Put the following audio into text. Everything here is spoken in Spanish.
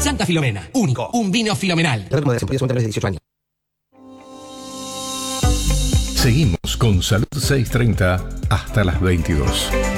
Santa Filomena, único, un vino filomenal. De 18 años. Seguimos con Salud 630 hasta las 22.